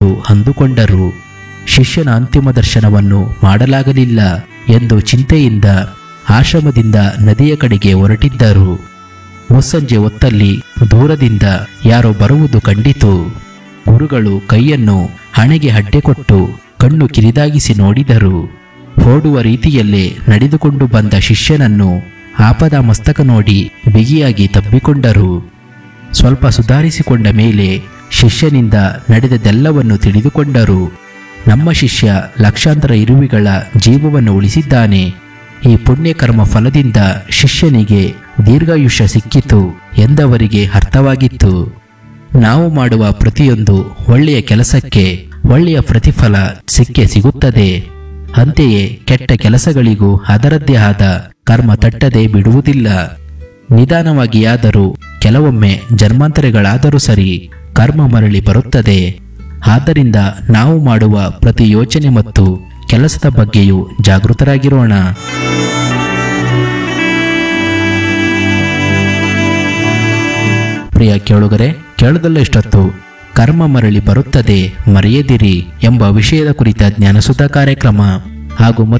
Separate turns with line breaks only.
ಎಂದು ಅಂದುಕೊಂಡರು. ಶಿಷ್ಯನ ಅಂತಿಮ ದರ್ಶನವನ್ನು ಮಾಡಲಾಗಲಿಲ್ಲ ಎಂದು ಚಿಂತೆಯಿಂದ ಆಶ್ರಮದಿಂದ ನದಿಯ ಕಡೆಗೆ ಹೊರಟಿದ್ದರು. ಮುಸ್ಸಂಜೆ ಹೊತ್ತಲ್ಲಿ ದೂರದಿಂದ ಯಾರೋ ಬರುವುದು ಕಂಡಿತು. ಗುರುಗಳು ಕೈಯನ್ನು ಹಣೆಗೆ ಅಡ್ಡೆಕೊಟ್ಟು ಕಣ್ಣು ಕಿರಿದಾಗಿಸಿ ನೋಡಿದರು. ಓಡುವ ರೀತಿಯಲ್ಲೇ ನಡೆದುಕೊಂಡು ಬಂದ ಶಿಷ್ಯನನ್ನು ಆಪದ ಮಸ್ತಕ ನೋಡಿ ಬಿಗಿಯಾಗಿ ತಬ್ಬಿಕೊಂಡರು. ಸ್ವಲ್ಪ ಸುಧಾರಿಸಿಕೊಂಡ ಮೇಲೆ ಶಿಷ್ಯನಿಂದ ನಡೆದದೆಲ್ಲವನ್ನು ತಿಳಿದುಕೊಂಡರು. ನಮ್ಮ ಶಿಷ್ಯ ಲಕ್ಷಾಂತರ ಇರುವೆಗಳ ಜೀವವನ್ನು ಉಳಿಸಿದ್ದಾನೆ. ಈ ಪುಣ್ಯಕರ್ಮ ಫಲದಿಂದ ಶಿಷ್ಯನಿಗೆ ದೀರ್ಘಾಯುಷ್ಯ ಸಿಕ್ಕಿತು ಎಂದವರಿಗೆ ಅರ್ಥವಾಗಿತ್ತು. ನಾವು ಮಾಡುವ ಪ್ರತಿಯೊಂದು ಒಳ್ಳೆಯ ಕೆಲಸಕ್ಕೆ ಒಳ್ಳೆಯ ಪ್ರತಿಫಲ ಸಿಕ್ಕೇ ಸಿಗುತ್ತದೆ. ಅಂತೆಯೇ ಕೆಟ್ಟ ಕೆಲಸಗಳಿಗೂ ಅದರದ್ದೇ ಆದ ಕರ್ಮ ತಟ್ಟದೆ ಬಿಡುವುದಿಲ್ಲ. ನಿಧಾನವಾಗಿಯಾದರೂ ಕೆಲವೊಮ್ಮೆ ಜನ್ಮಾಂತರಗಳಾದರೂ ಸರಿ ಕರ್ಮ ಮರಳಿ ಬರುತ್ತದೆ. ಆದ್ದರಿಂದ ನಾವು ಮಾಡುವ ಪ್ರತಿ ಯೋಚನೆ ಮತ್ತು ಕೆಲಸದ ಬಗ್ಗೆಯೂ ಜಾಗೃತರಾಗಿರೋಣ. ಪ್ರಿಯ ಕೇಳುಗರೆ, ಕೇಳದಲ್ಲ ಇಷ್ಟೊತ್ತು ಕರ್ಮ ಮರಳಿ ಬರುತ್ತದೆ ಮರೆಯದಿರಿ ಎಂಬ ವಿಷಯದ ಕುರಿತ ಜ್ಞಾನಸುಧಾ ಕಾರ್ಯಕ್ರಮ ಹಾಗೂ